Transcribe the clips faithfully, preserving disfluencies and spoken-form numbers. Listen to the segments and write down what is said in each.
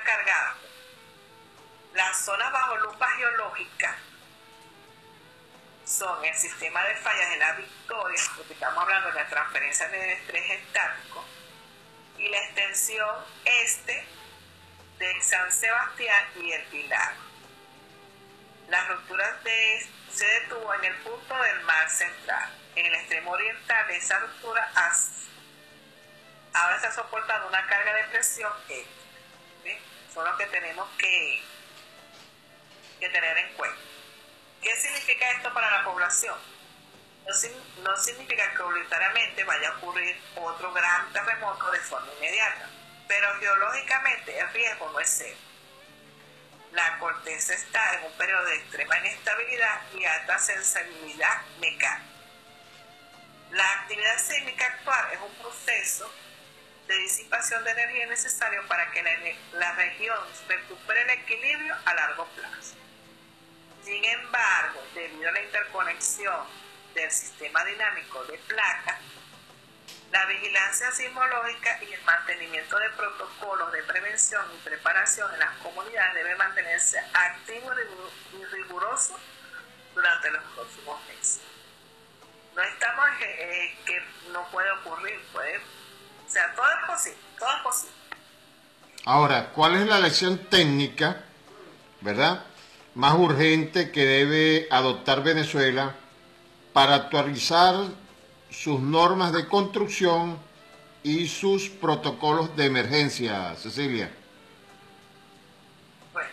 cargadas. Las zonas bajo lupa geológica son el sistema de fallas de la Victoria, porque estamos hablando de la transferencia de estrés estático, y la extensión este de San Sebastián y el Pilar. La ruptura de, se detuvo en el punto del mar central. En el extremo oriental de esa ruptura ahora está soportando una carga de presión extra. ¿Sí? Son los que tenemos que, que tener en cuenta. ¿Qué significa esto para la población? No, no significa que obligatoriamente vaya a ocurrir otro gran terremoto de forma inmediata, pero geológicamente el riesgo no es cero. La corteza está en un periodo de extrema inestabilidad y alta sensibilidad mecánica. La actividad sísmica actual es un proceso de disipación de energía necesario para que la, la región recupere el equilibrio a largo plazo. Sin embargo, debido a la interconexión del sistema dinámico de placas, la vigilancia sismológica y el mantenimiento de protocolos de prevención y preparación en las comunidades debe mantenerse activo y riguroso durante los próximos meses. No estamos en que, eh, que no puede ocurrir, puede, o sea, todo es posible, todo es posible. Ahora, ¿cuál es la lección técnica, verdad, más urgente que debe adoptar Venezuela para actualizar sus normas de construcción y sus protocolos de emergencia, Cecilia? Bueno,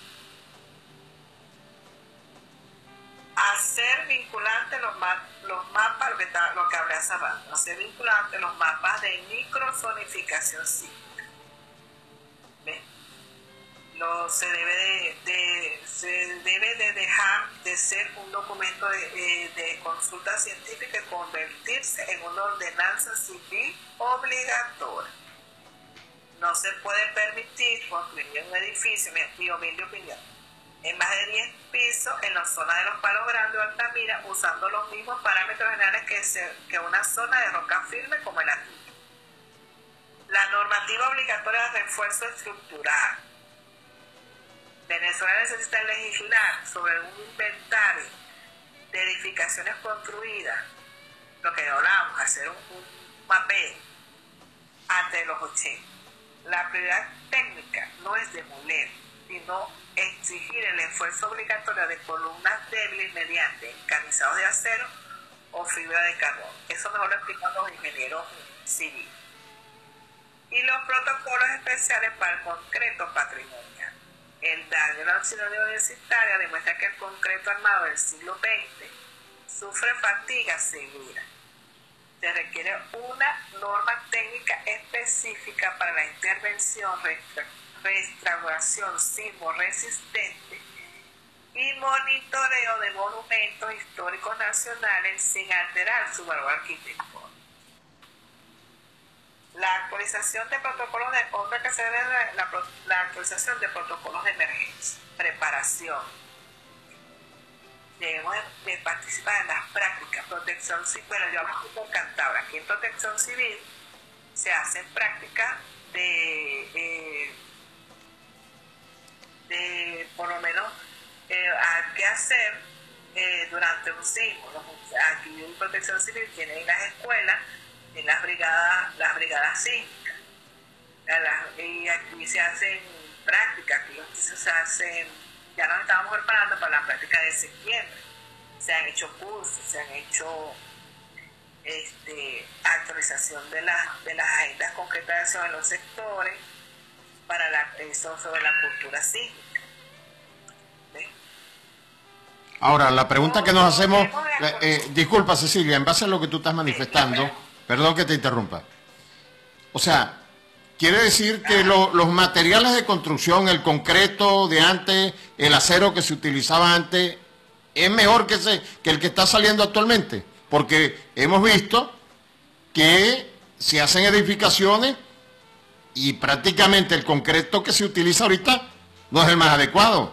hacer vinculantes los, ma los mapas, lo que, está, lo que hablé hace rato, hacer vinculantes los mapas de microzonificación sísmica. ¿Ves? No, se debe de, de, se debe de dejar de ser un documento de, eh, de consulta científica y convertirse en una ordenanza civil obligatoria. No se puede permitir construir un edificio, mi humilde opinión, en más de diez pisos en la zona de los Palos Grandes o Altamira, usando los mismos parámetros generales que, se, que una zona de roca firme como el aquí. La normativa obligatoria de refuerzo estructural. Venezuela necesita legislar sobre un inventario de edificaciones construidas, lo que hablábamos, hacer un, un mapeo antes de los ochenta. La prioridad técnica no es demoler, sino exigir el esfuerzo obligatorio de columnas débiles mediante encamisados de acero o fibra de carbón. Eso mejor lo explican los ingenieros civiles. Y los protocolos especiales para el concreto patrimonial. El daño de la auxiliaria universitaria demuestra que el concreto armado del siglo veinte sufre fatiga severa. Se requiere una norma técnica específica para la intervención, restauración sismo resistente y monitoreo de monumentos históricos nacionales sin alterar su valor arquitectónico. La actualización de protocolos de otra que se debe de la, la actualización de protocolos de emergencia, preparación. Debemos de, de participar en las prácticas, protección civil. Bueno, yo hablo con Cantabria, aquí en protección civil se hacen prácticas de, eh, de por lo menos eh, a qué hacer eh, durante un sismo. Aquí en protección civil tienen las escuelas, en las brigadas, las brigadas sísmicas, y aquí se hacen prácticas, aquí se hacen, ya nos estamos preparando para la práctica de septiembre, se han hecho cursos, se han hecho este, actualización de, la, de las agendas concretas de acción en los sectores, para la, eso sobre la cultura sísmica. ¿Ves? Ahora, la pregunta que nos hacemos, eh, eh, disculpa Cecilia, en base a lo que tú estás manifestando, perdón que te interrumpa. O sea, quiere decir que lo, los materiales de construcción, el concreto de antes, el acero que se utilizaba antes, es mejor que, ese, que el que está saliendo actualmente. Porque hemos visto que se hacen edificaciones y prácticamente el concreto que se utiliza ahorita no es el más adecuado.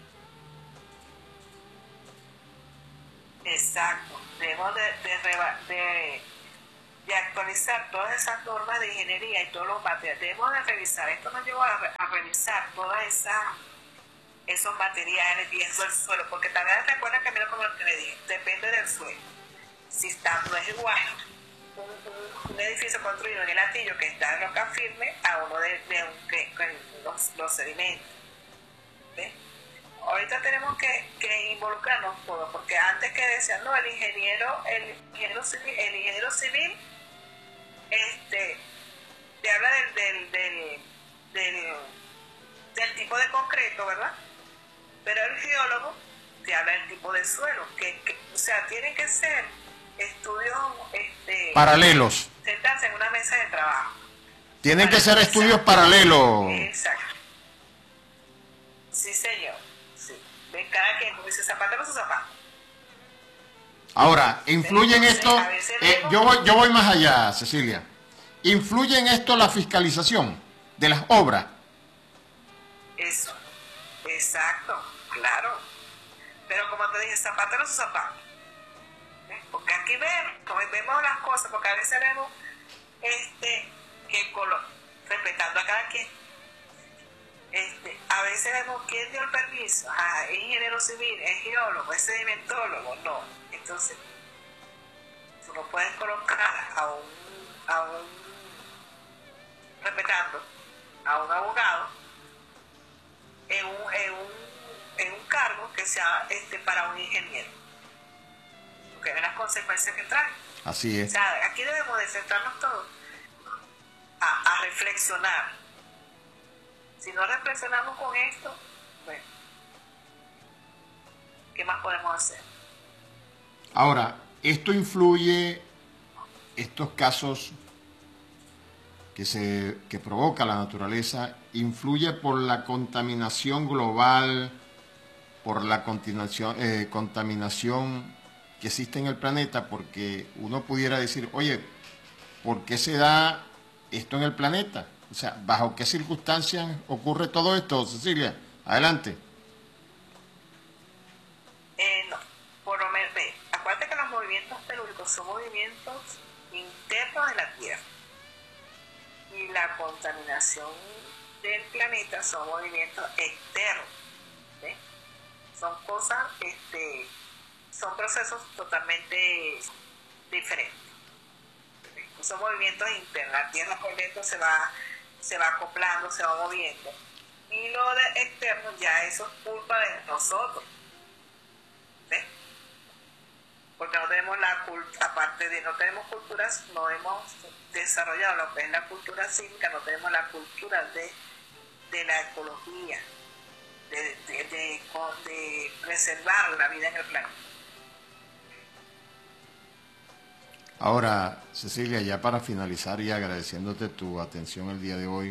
Exacto. Debemos de, de, de de actualizar todas esas normas de ingeniería y todos los materiales. Debemos de revisar. Esto nos llevó a, a a revisar todas esas esos materiales viendo el suelo, porque también recuerda que mira como lo que le dije, depende del suelo. Si está, no es igual un, un, un edificio construido en el latillo que está en roca firme a uno de, de un, que, con los, los sedimentos. ¿Ves? Ahorita tenemos que, que involucrarnos todos, porque antes que decían, no, el ingeniero, el ingeniero civil, el ingeniero civil, este, te habla del, del, del, del, del tipo de concreto, ¿verdad? Pero el geólogo te habla del tipo de suelo, que, que o sea, tienen que ser estudios este, paralelos. Sentarse en una mesa de trabajo. Tienen que ser estudios paralelos. Exacto. Sí, señor. Sí. De cada quien, como dice, zapatero su zapato. Ahora, ¿influye en esto? Eh, yo, voy, yo voy más allá, Cecilia. ¿Influye en esto la fiscalización de las obras? Eso. Exacto. Claro. Pero como te dije, zapatero su zapato. Porque aquí vemos, como vemos las cosas, porque a veces vemos este, que color, respetando a cada quien. Este, a veces vemos quién dio el permiso, ah, es ingeniero civil, es geólogo, es sedimentólogo, no. Entonces, tú no puedes colocar a un, a un respetando a un abogado en un, en un, en un cargo que sea este, para un ingeniero. Porque ven las consecuencias que trae. Así es. O sea, aquí debemos de centrarnos todos a, a reflexionar. Si no reflexionamos con esto, bueno, ¿qué más podemos hacer? Ahora, esto influye, estos casos que, se, que provoca la naturaleza, influye por la contaminación global, por la contaminación, eh, contaminación que existe en el planeta, porque uno pudiera decir, oye, ¿por qué se da esto en el planeta? O sea, ¿bajo qué circunstancias ocurre todo esto, Cecilia? Adelante. Eh, no, por lo menos, ve, acuérdate que los movimientos telúricos son movimientos internos de la Tierra. Y la contaminación del planeta son movimientos externos. ¿Ves? Son cosas, este, son procesos totalmente diferentes. ¿Ves? Son movimientos internos. La Tierra por dentro se va, se va acoplando, se va moviendo. Y lo de externo ya eso es culpa de nosotros. ¿Ves? Porque no tenemos la cultura, aparte de no tenemos culturas, no hemos desarrollado lo que es la cultura cívica, no tenemos la cultura de, de la ecología, de, de, de, de preservar la vida en el planeta. Ahora, Cecilia, ya para finalizar y agradeciéndote tu atención el día de hoy,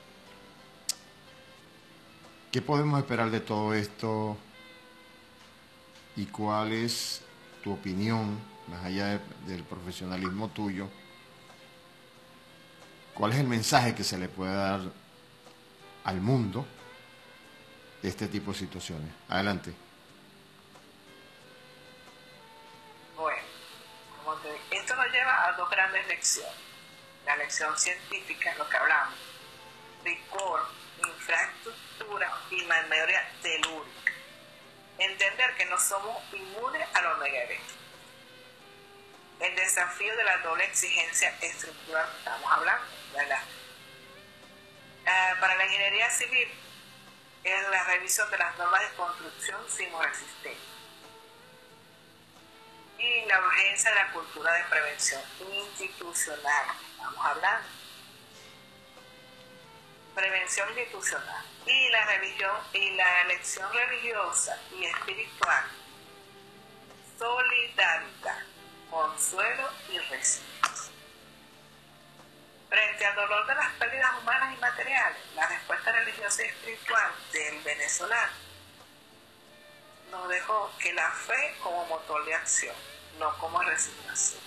¿qué podemos esperar de todo esto y cuál es tu opinión, más allá de, del profesionalismo tuyo? ¿Cuál es el mensaje que se le puede dar al mundo de este tipo de situaciones? Adelante. Bueno, como te digo, esto nos lleva a dos grandes lecciones. La lección científica, lo que hablamos, rigor, infraestructura y mayoría telúrica. Entender que no somos inmunes a los megaeventos. El desafío de la doble exigencia estructural que estamos hablando, ¿verdad? Uh, para la ingeniería civil es la revisión de las normas de construcción sismorresistentes y la urgencia de la cultura de prevención institucional. Estamos hablando. Prevención institucional y la religión y la elección religiosa y espiritual, solidaridad, consuelo y resiliencia. Frente al dolor de las pérdidas humanas y materiales, la respuesta religiosa y espiritual del venezolano nos dejó que la fe como motor de acción, no como resignación.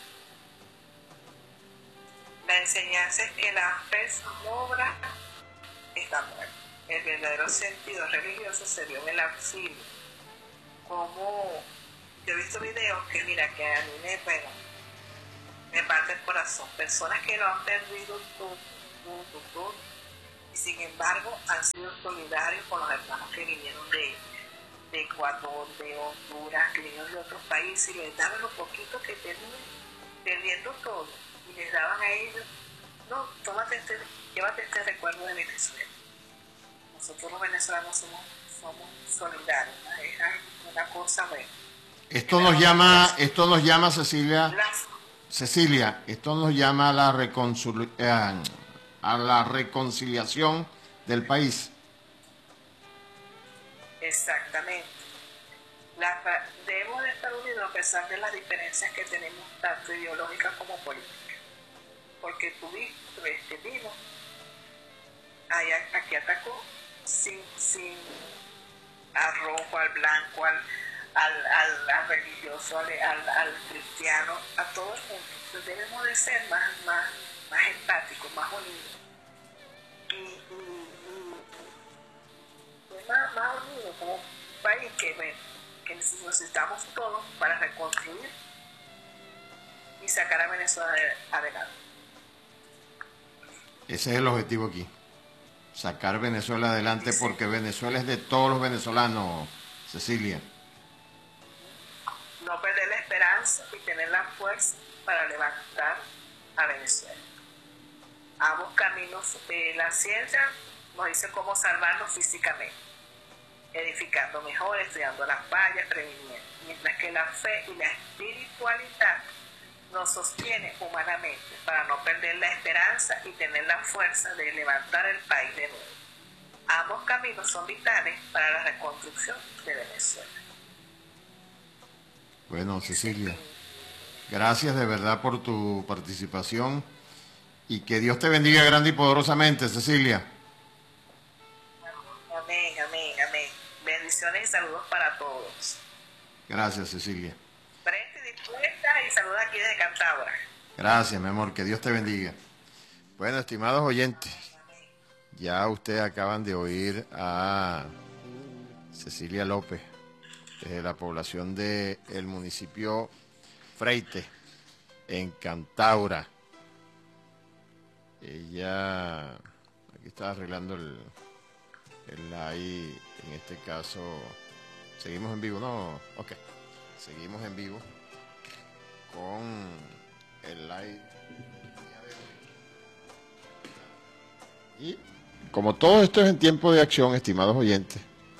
La enseñanza es que la fe sin obra está muerta. El verdadero sentido religioso se dio en el auxilio. Como yo he visto videos que mira que a mí me bueno, me parte el corazón. Personas que lo han perdido todo, todo, todo, y sin embargo han sido solidarios con los hermanos que vinieron de, de Ecuador, de Honduras, que vinieron de otros países, y les daban lo poquito que tenían, perdiendo todo, y les daban a ellos, no, tómate este, llévate este recuerdo de Venezuela. Nosotros los venezolanos somos, somos solidarios, ¿no? Es una cosa buena. Esto nos llama, esto nos llama, Cecilia, Las, Cecilia, esto nos llama a la, reconcili- eh, a la reconciliación del país. exactamente. La, debemos de estar unidos a pesar de las diferencias que tenemos, tanto ideológicas como políticas. Porque tuvimos, este vino, allá, aquí atacó sin, sin al rojo, al blanco, al, al, al, al religioso, al, al, al cristiano, a todo el mundo. Entonces debemos de ser más, más, más empáticos, más unidos. Y, y, y, y más, más unidos como un país que, bueno, que necesitamos todos para reconstruir y sacar a Venezuela adelante. Ese es el objetivo aquí. Sacar Venezuela adelante, porque Venezuela es de todos los venezolanos, Cecilia. No perder la esperanza y tener la fuerza para levantar a Venezuela. Ambos caminos, eh, la ciencia nos dice cómo salvarnos físicamente, edificando mejor, estudiando las fallas, previniendo, mientras que la fe y la espiritualidad nos sostiene humanamente para no perder la esperanza y tener la fuerza de levantar el país de nuevo. Ambos caminos son vitales para la reconstrucción de Venezuela. Bueno, Cecilia, gracias de verdad por tu participación y que Dios te bendiga grande y poderosamente, Cecilia. Amén, amén, amén. Bendiciones y saludos para todos. Gracias, Cecilia. Presta y dispuesta y saludos aquí desde Cantabria. Gracias, mi amor, que Dios te bendiga. Bueno, estimados oyentes, ya ustedes acaban de oír a Cecilia López, desde la población del municipio Freite, en Cantabria. Ella, aquí está arreglando el, el live, en este caso, seguimos en vivo, ¿no? Ok, seguimos en vivo con el live. Y como todo esto es en tiempo de acción, estimados oyentes,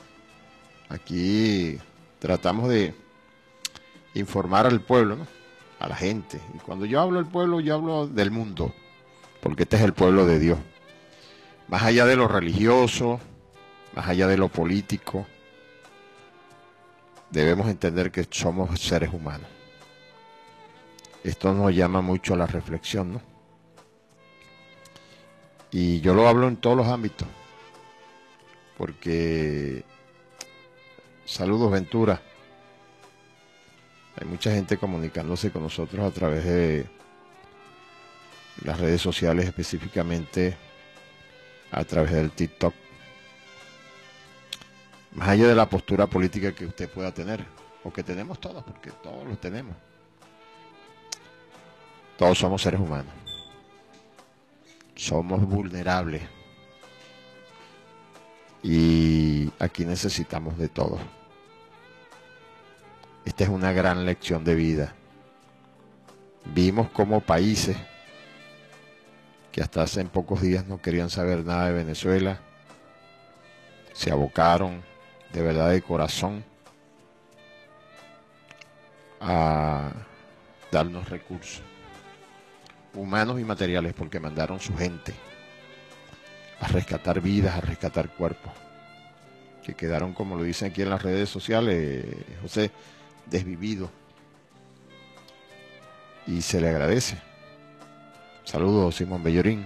aquí tratamos de informar al pueblo, ¿no? A la gente. Y cuando yo hablo del pueblo, yo hablo del mundo, porque este es el pueblo de Dios. Más allá de lo religioso, más allá de lo político, debemos entender que somos seres humanos. Esto nos llama mucho a la reflexión, ¿no? Y yo lo hablo en todos los ámbitos, porque, saludos Ventura, hay mucha gente comunicándose con nosotros a través de las redes sociales, específicamente a través del TikTok. Más allá de la postura política que usted pueda tener, o que tenemos todos, porque todos lo tenemos. Todos somos seres humanos. Somos vulnerables. Y aquí necesitamos de todo. Esta es una gran lección de vida. Vimos como países que hasta hace pocos días no querían saber nada de Venezuela, se abocaron de verdad de corazón a darnos recursos humanos y materiales, porque mandaron su gente a rescatar vidas, a rescatar cuerpos que quedaron, como lo dicen aquí en las redes sociales, José, desvividos, y se le agradece. Saludos, Simón Bellorín.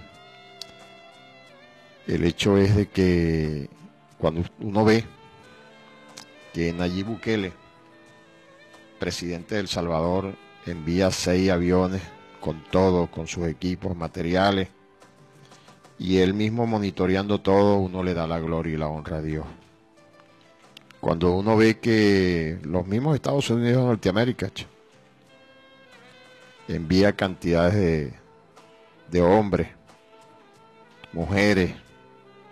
El hecho es de que cuando uno ve que Nayib Bukele, presidente de El Salvador, envía seis aviones con todo, con sus equipos, materiales, y él mismo monitoreando todo, uno le da la gloria y la honra a Dios. Cuando uno ve que los mismos Estados Unidos de Norteamérica envía cantidades de, de hombres, mujeres,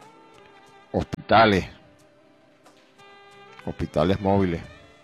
hospitales, hospitales móviles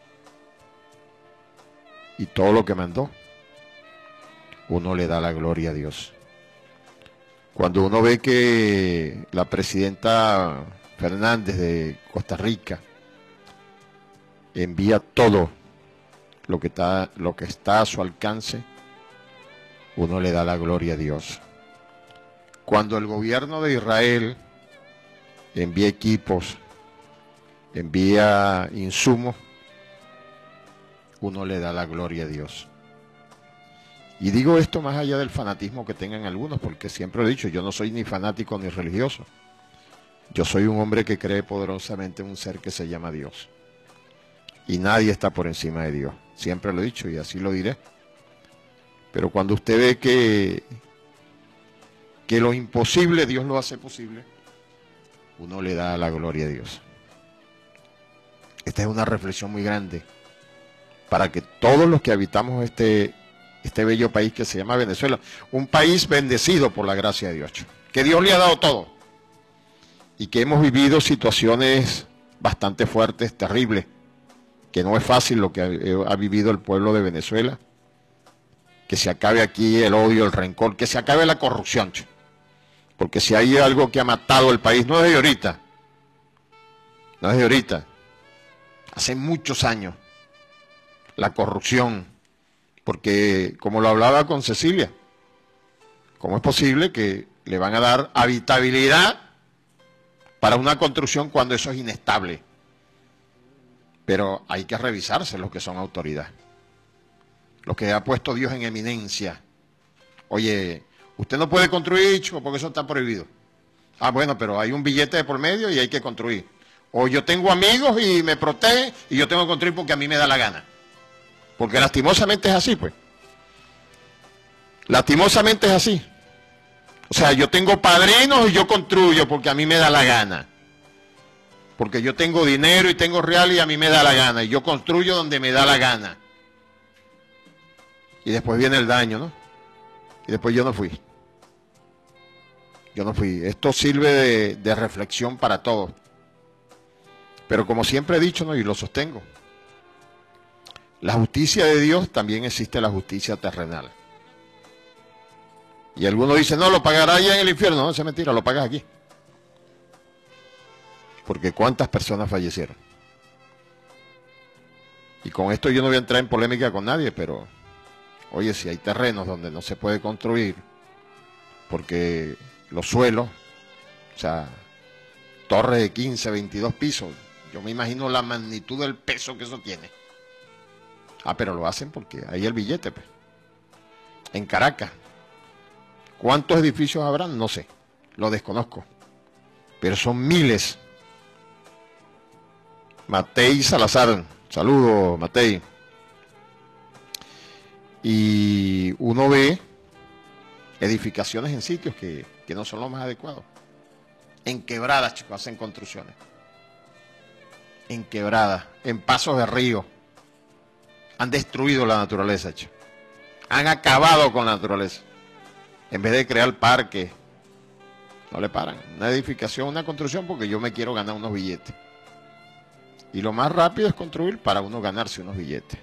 y todo lo que mandó, uno le da la gloria a Dios. Cuando uno ve que la presidenta Fernández de Costa Rica envía todo lo que está, lo que está a su alcance, uno le da la gloria a Dios. Cuando el gobierno de Israel envía equipos, envía insumos, uno le da la gloria a Dios. Y digo esto más allá del fanatismo que tengan algunos, porque siempre he dicho, yo no soy ni fanático ni religioso. Yo soy un hombre que cree poderosamente en un ser que se llama Dios. Y nadie está por encima de Dios. Siempre lo he dicho y así lo diré. Pero cuando usted ve que, que lo imposible Dios lo hace posible, uno le da la gloria a Dios. Esta es una reflexión muy grande para que todos los que habitamos este, este bello país que se llama Venezuela, un país bendecido por la gracia de Dios, que Dios le ha dado todo y que hemos vivido situaciones bastante fuertes, terribles, que no es fácil lo que ha, ha vivido el pueblo de Venezuela, que se acabe aquí el odio, el rencor, que se acabe la corrupción, porque si hay algo que ha matado el país, no es de ahorita, no es de ahorita, hace muchos años, la corrupción, porque como lo hablaba con Cecilia, ¿cómo es posible que le van a dar habitabilidad para una construcción cuando eso es inestable? Pero hay que revisarse los que son autoridad, los que ha puesto Dios en eminencia. Oye, usted no puede construir, chico, porque eso está prohibido. Ah, bueno, pero hay un billete de por medio y hay que construir. O yo tengo amigos y me protegen y yo tengo que construir porque a mí me da la gana. Porque lastimosamente es así, pues. Lastimosamente es así. O sea, yo tengo padrinos y yo construyo porque a mí me da la gana. Porque yo tengo dinero y tengo real y a mí me da la gana. Y yo construyo donde me da la gana. Y después viene el daño, ¿no? Y después yo no fui. Yo no fui. Esto sirve de, de reflexión para todos. Pero como siempre he dicho, ¿no? Y lo sostengo, la justicia de Dios también existe la justicia terrenal. Y algunos dicen, no, lo pagará allá en el infierno. No, eso es mentira, lo pagas aquí. Porque cuántas personas fallecieron. Y con esto yo no voy a entrar en polémica con nadie, pero oye, si hay terrenos donde no se puede construir, porque los suelos, o sea, torres de quince, veintidós pisos, yo me imagino la magnitud del peso que eso tiene. Ah, pero lo hacen porque hay el billete, pues. En Caracas. ¿Cuántos edificios habrán? No sé, lo desconozco. Pero son miles. Matei Salazar, saludos, Matei. Y uno ve edificaciones en sitios que, que no son los más adecuados. En quebradas, chicos, hacen construcciones. En quebradas, en pasos de río. Han destruido la naturaleza, chicos. Han acabado con la naturaleza. En vez de crear parques, no le paran. Una edificación, una construcción, porque yo me quiero ganar unos billetes. Y lo más rápido es construir para uno ganarse unos billetes.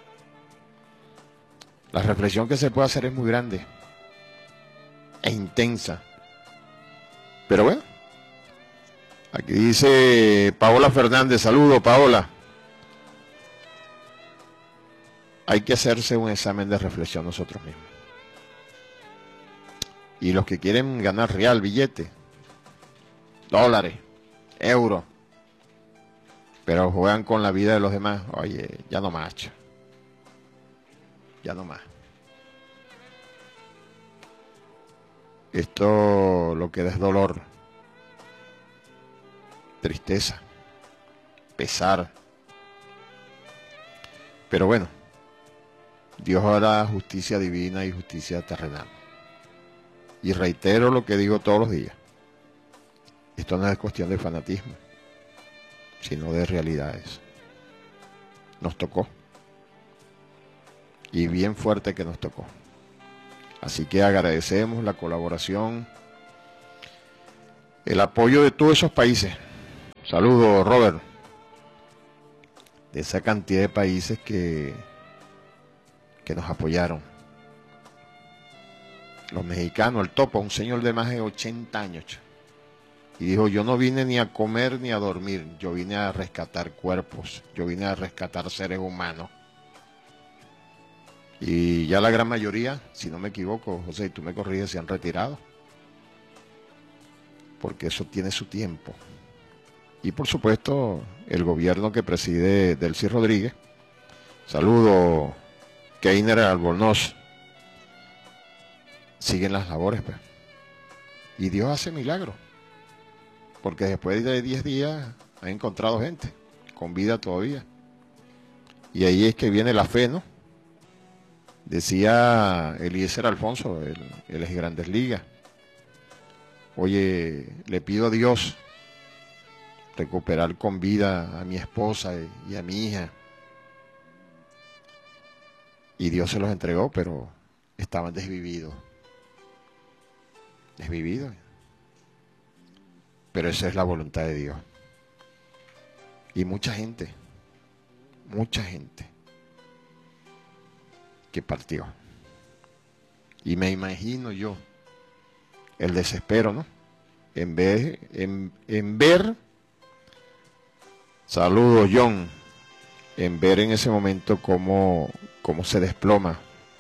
La reflexión que se puede hacer es muy grande e intensa. Pero bueno, aquí dice Paola Fernández, saludo Paola. Hay que hacerse un examen de reflexión nosotros mismos. Y los que quieren ganar real, billete, dólares, euros, pero juegan con la vida de los demás, oye, ya no más, ya no más. Esto lo que da es dolor, tristeza, pesar. Pero bueno, Dios hará justicia divina y justicia terrenal. Y reitero lo que digo todos los días. Esto no es cuestión de fanatismo, sino de realidades. Nos tocó. Y bien fuerte que nos tocó. Así que agradecemos la colaboración, el apoyo de todos esos países Saludos, Robert. De esa cantidad de países que, que nos apoyaron. Los mexicanos, el Topo, un señor de más de ochenta años. Y dijo, yo no vine ni a comer ni a dormir, yo vine a rescatar cuerpos, yo vine a rescatar seres humanos. Y ya la gran mayoría, si no me equivoco, José, y tú me corriges, se han retirado. Porque eso tiene su tiempo. Y por supuesto, el gobierno que preside Delcy Rodríguez. Saludo, Keiner Albornoz. Siguen las labores, pues. Y Dios hace milagros. Porque después de diez días han encontrado gente con vida todavía. Y ahí es que viene la fe, ¿no? Decía Eliezer Alfonso, el, el ex Grandes Ligas. Oye, le pido a Dios recuperar con vida a mi esposa y a mi hija. Y Dios se los entregó, pero estaban desvividos. Desvividos. Pero esa es la voluntad de Dios. Y mucha gente, mucha gente que partió. Y me imagino yo el desespero, ¿no? En vez, en, en ver, saludos John, en ver en ese momento cómo, cómo se desploma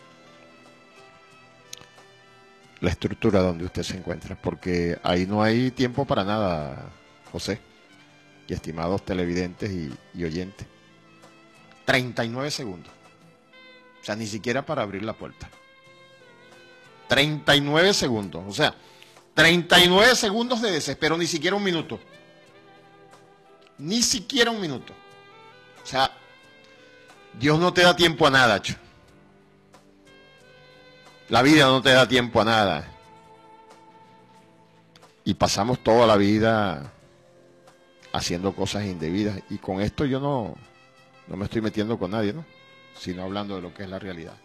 la estructura donde usted se encuentra, porque ahí no hay tiempo para nada, José, y estimados televidentes y, y oyentes. treinta y nueve segundos. O sea, ni siquiera para abrir la puerta. treinta y nueve segundos. O sea, treinta y nueve segundos de desespero, ni siquiera un minuto. Ni siquiera un minuto. O sea, Dios no te da tiempo a nada, cho. La vida no te da tiempo a nada. Y pasamos toda la vida haciendo cosas indebidas. Y con esto yo no, no me estoy metiendo con nadie, ¿no? Sino hablando de lo que es la realidad.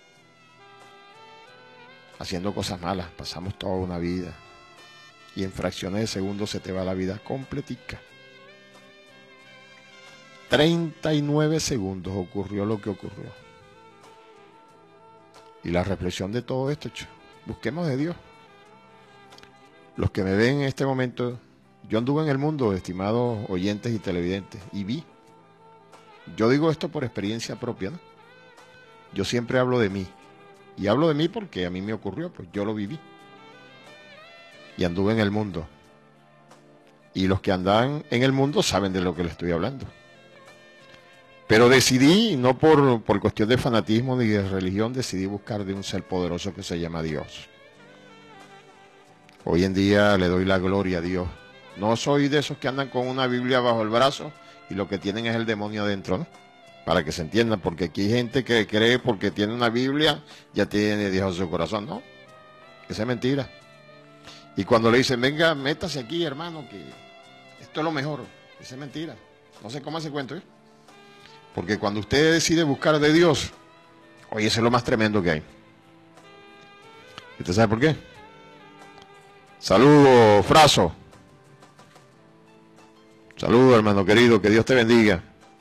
Haciendo cosas malas, pasamos toda una vida. Y en fracciones de segundos se te va la vida completica. treinta y nueve segundos ocurrió lo que ocurrió. Y la reflexión de todo esto, cho, busquemos de Dios. Los que me ven en este momento, yo anduve en el mundo, estimados oyentes y televidentes, y vi. Yo digo esto por experiencia propia, ¿no? Yo siempre hablo de mí. Y hablo de mí porque a mí me ocurrió, pues yo lo viví. Y anduve en el mundo. Y los que andan en el mundo saben de lo que les estoy hablando. Pero decidí, no por, por cuestión de fanatismo ni de religión, decidí buscar de un ser poderoso que se llama Dios. Hoy en día le doy la gloria a Dios. No soy de esos que andan con una Biblia bajo el brazo y lo que tienen es el demonio adentro, ¿no? Para que se entiendan, porque aquí hay gente que cree porque tiene una Biblia, ya tiene Dios en su corazón, ¿no? Esa es mentira. Y cuando le dicen, venga, métase aquí, hermano, que esto es lo mejor, esa es mentira. No sé cómo ese cuento, ¿eh? Porque cuando usted decide buscar de Dios, oye, eso es lo más tremendo que hay. ¿Usted sabe por qué? Saludos, Fraso. Saludos, hermano querido, que Dios te bendiga.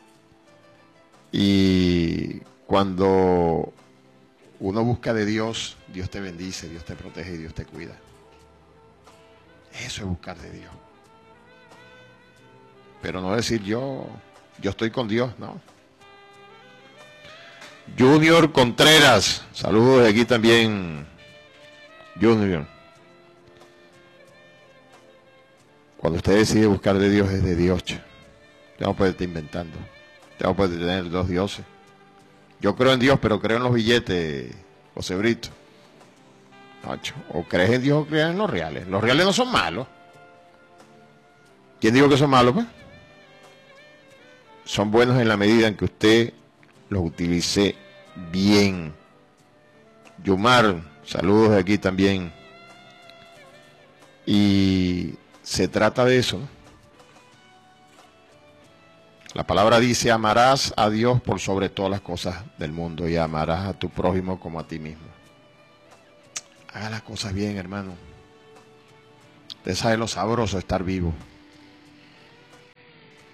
Y cuando uno busca de Dios, Dios te bendice, Dios te protege y Dios te cuida. Eso es buscar de Dios. Pero no decir yo, yo estoy con Dios, no. Junior Contreras, saludos de aquí también, Junior. Cuando usted decide buscar de Dios, es de Dios. Usted no puede estar inventando. Usted no puede tener dos dioses. Yo creo en Dios, pero creo en los billetes, José Brito. Nacho, o crees en Dios o crees en los reales. Los reales no son malos. ¿Quién dijo que son malos, pues? Son buenos en la medida en que usted los utilice bien. Yumar, saludos de aquí también. Y se trata de eso, ¿no? La palabra dice, amarás a Dios por sobre todas las cosas del mundo y amarás a tu prójimo como a ti mismo. Haga las cosas bien, hermano. Usted sabe lo sabroso de estar vivo.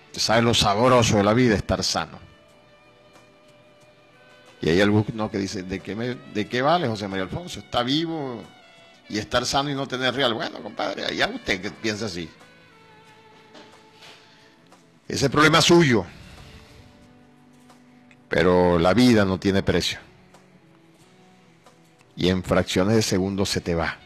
Usted sabe lo sabroso de la vida, estar sano. Y hay algunos que dicen, ¿de qué, me, ¿de qué vale José María Alfonso? Está vivo y estar sano y no tener real. Bueno, compadre, allá usted que piensa así. Ese es problema suyo. Pero la vida no tiene precio. Y en fracciones de segundos se te va.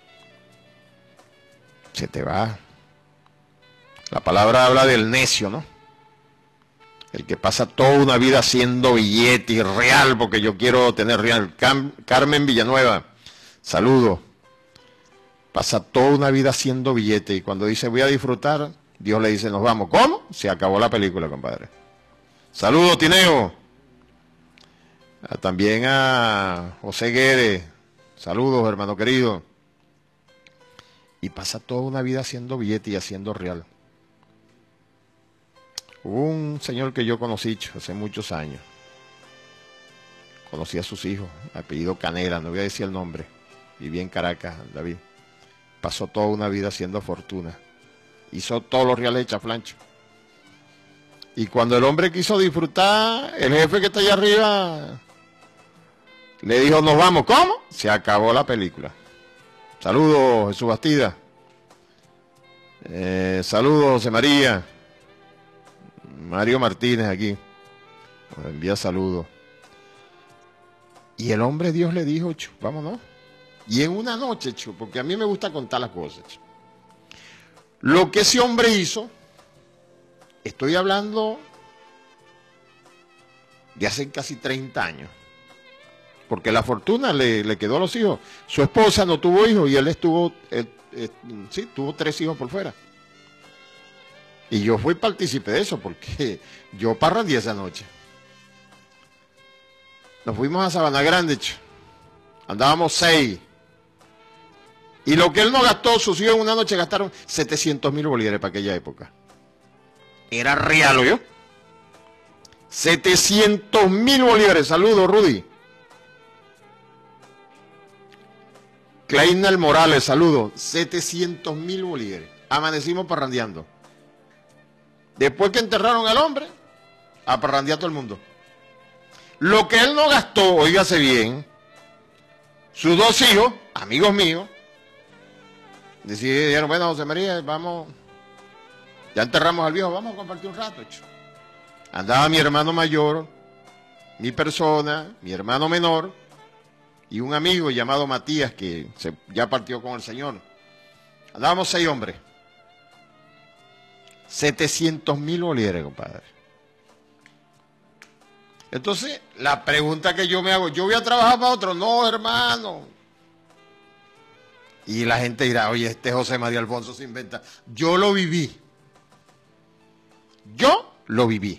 Se te va. La palabra habla del necio, ¿no? El que pasa toda una vida haciendo billete y real, porque yo quiero tener real. Cam Carmen Villanueva, saludo. Pasa toda una vida haciendo billete y cuando dice voy a disfrutar, Dios le dice nos vamos. ¿Cómo? Se acabó la película, compadre. Saludos, Tineo. También a José Guedes. Saludos, hermano querido. Y pasa toda una vida haciendo billete y haciendo real. Hubo un señor que yo conocí hace muchos años. Conocí a sus hijos, apellido Canela, no voy a decir el nombre. Vivía en Caracas, David. Pasó toda una vida haciendo fortuna. Hizo todos los reales de chaflancho. Y cuando el hombre quiso disfrutar, el jefe que está allá arriba le dijo, nos vamos. ¿Cómo? Se acabó la película. Saludos, Jesús Bastida. Eh, saludos, José María. Mario Martínez aquí. Nos envía saludos. Y el hombre Dios le dijo, chu, vámonos. Y en una noche, chu, porque a mí me gusta contar las cosas, chu. Lo que ese hombre hizo, estoy hablando de hace casi treinta años. Porque la fortuna le, le quedó a los hijos. Su esposa no tuvo hijos y él estuvo, él, él, sí, tuvo tres hijos por fuera. Y yo fui partícipe de eso porque yo parrandié esa noche. Nos fuimos a Sabana Grande, chu. Andábamos seis. Y lo que él no gastó, sus hijos en una noche gastaron setecientos mil bolívares para aquella época. Era real, ¿oyó? setecientos mil bolívares. Saludos, Rudy. Kleinal Morales, saludos. setecientos mil bolívares. Amanecimos parrandeando. Después que enterraron al hombre, a parrandear a todo el mundo. Lo que él no gastó, oígase bien, sus dos hijos, amigos míos, decidieron, bueno, José María, vamos, ya enterramos al viejo, vamos a compartir un rato. Hecho. Andaba mi hermano mayor, mi persona, mi hermano menor, y un amigo llamado Matías, que se, ya partió con el Señor. Andábamos seis hombres. setecientos mil bolívares, compadre. Entonces, la pregunta que yo me hago, ¿yo voy a trabajar para otro? No, hermano. Y la gente dirá, oye, este José María Alfonso se inventa. Yo lo viví. Yo lo viví.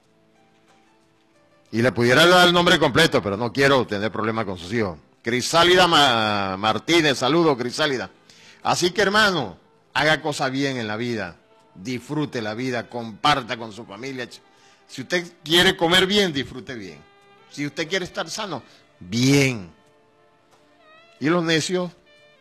Y le pudiera dar el nombre completo, pero no quiero tener problemas con sus hijos. Crisálida Ma Martínez, saludos, Crisálida. Así que, hermano, haga cosas bien en la vida. Disfrute la vida, comparta con su familia. Si usted quiere comer bien, disfrute bien. Si usted quiere estar sano, bien. Y los necios,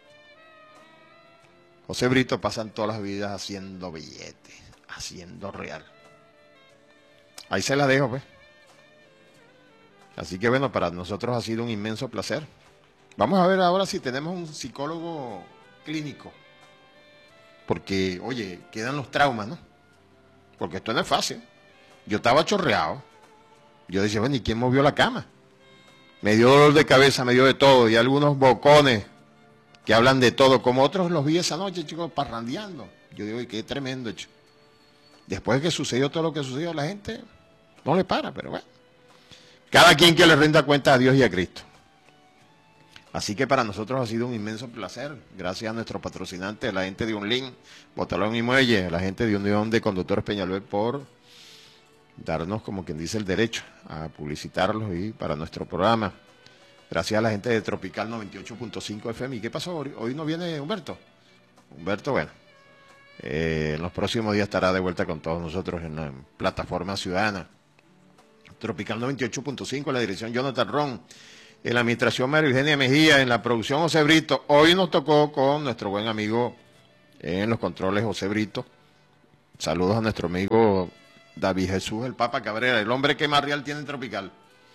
José Brito, pasan todas las vidas haciendo billetes, haciendo real. Ahí se la dejo, pues. Así que bueno, para nosotros ha sido un inmenso placer. Vamos a ver ahora si tenemos un psicólogo clínico. Porque, oye, quedan los traumas, ¿no? Porque esto no es fácil. Yo estaba chorreado. Yo decía, bueno, ¿y quién movió la cama? Me dio dolor de cabeza, me dio de todo. Y algunos bocones que hablan de todo, como otros los vi esa noche, chicos, parrandeando. Yo digo, qué tremendo, chico. Después de que sucedió todo lo que sucedió, la gente no le para, pero bueno. Cada quien que le rinda cuenta a Dios y a Cristo. Así que para nosotros ha sido un inmenso placer, gracias a nuestro patrocinante, la gente de Unlin, Botalón y Muelle, la gente de Unión de Conductores Peñalver, por darnos, como quien dice, el derecho a publicitarlos y para nuestro programa. Gracias a la gente de Tropical noventa y ocho punto cinco F M. ¿Y qué pasó? Hoy no viene Humberto. Humberto, bueno, eh, en los próximos días estará de vuelta con todos nosotros en la plataforma ciudadana. Tropical noventa y ocho punto cinco, en la dirección Jonathan Ron, en la administración María Eugenia Mejía, en la producción José Brito. Hoy nos tocó con nuestro buen amigo en los controles José Brito. Saludos a nuestro amigo David Jesús, el Papa Cabrera, el hombre que más real tiene en Tropical.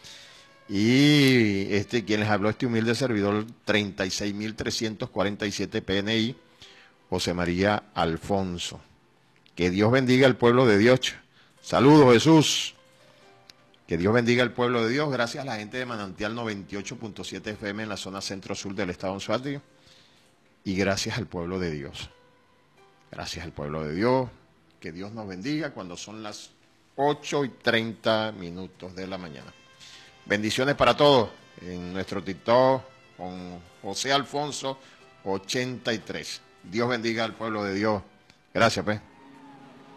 Y este, quien les habló, este humilde servidor, treinta y seis mil trescientos cuarenta y siete P N I, José María Alfonso. Que Dios bendiga al pueblo de Dios. Saludos, Jesús. Que Dios bendiga al pueblo de Dios. Gracias a la gente de Manantial noventa y ocho punto siete F M en la zona centro-sur del estado de Anzoátegui. Y gracias al pueblo de Dios. Gracias al pueblo de Dios. Que Dios nos bendiga cuando son las ocho y treinta minutos de la mañana. Bendiciones para todos en nuestro TikTok con José Alfonso ochenta y tres. Dios bendiga al pueblo de Dios. Gracias, pues.